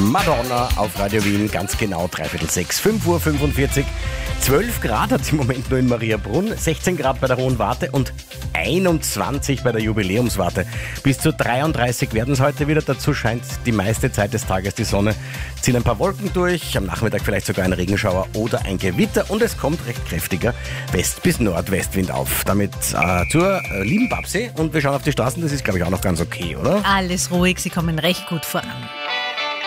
Madonna auf Radio Wien, ganz genau 5:45, 5:45 Uhr. 12 Grad hat es im Moment nur in Mariabrunn, 16 Grad bei der Hohen Warte und 21 bei der Jubiläumswarte. Bis zu 33 werden es heute wieder. Dazu scheint die meiste Zeit des Tages die Sonne. Ziehen ein paar Wolken durch, am Nachmittag vielleicht sogar ein Regenschauer oder ein Gewitter und es kommt recht kräftiger West- bis Nordwestwind auf. Damit zur lieben Babsi und wir schauen auf die Straßen, das ist glaube ich auch noch ganz okay, oder? Alles ruhig, Sie kommen recht gut voran.